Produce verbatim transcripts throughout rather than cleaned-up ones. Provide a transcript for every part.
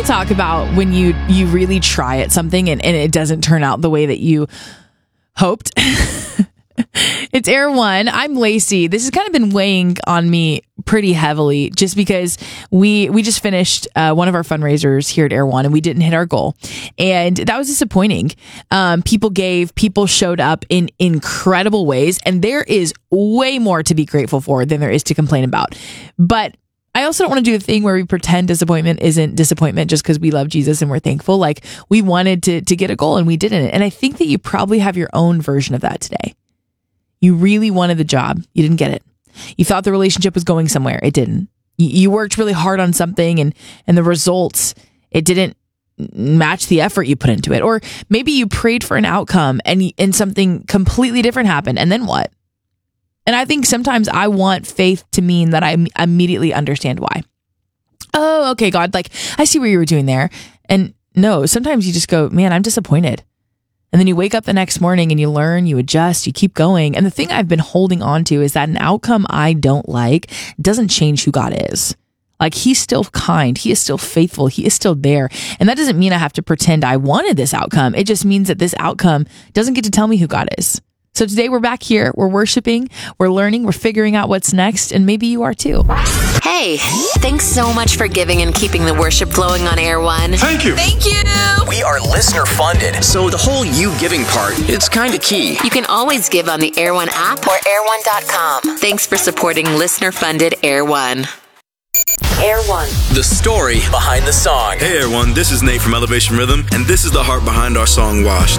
talk about when you you really try at something and, and it doesn't turn out the way that you hoped. It's Air One. I'm Lacey. This has kind of been weighing on me pretty heavily just because we we just finished uh, one of our fundraisers here at Air One and we didn't hit our goal. And that was disappointing. Um, people gave, people showed up in incredible ways, and there is way more to be grateful for than there is to complain about. But I also don't want to do the thing where we pretend disappointment isn't disappointment just because we love Jesus and we're thankful. Like, we wanted to to get a goal and we didn't. And I think that you probably have your own version of that today. You really wanted the job. You didn't get it. You thought the relationship was going somewhere. It didn't. You, you worked really hard on something and, and the results, it didn't match the effort you put into it. Or maybe you prayed for an outcome and, and something completely different happened. And then what? And I think sometimes I want faith to mean that I immediately understand why. Oh, okay, God, like, I see what you were doing there. And no, sometimes you just go, man, I'm disappointed. And then you wake up the next morning and you learn, you adjust, you keep going. And the thing I've been holding on to is that an outcome I don't like doesn't change who God is. Like, he's still kind. He is still faithful. He is still there. And that doesn't mean I have to pretend I wanted this outcome. It just means that this outcome doesn't get to tell me who God is. So today we're back here, we're worshiping, we're learning, we're figuring out what's next, and maybe you are too. Hey, thanks so much for giving and keeping the worship flowing on Air One. Thank you. Thank you. We are listener funded, so the whole you giving part, it's kind of key. You can always give on the Air One app or air one dot com. Thanks for supporting listener funded Air One. Air One. The story behind the song. Hey everyone, this is Nate from Elevation Rhythm, and this is the heart behind our song, Washed.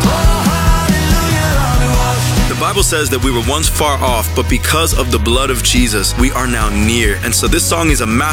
The Bible says that we were once far off, but because of the blood of Jesus, we are now near. And so this song is a massive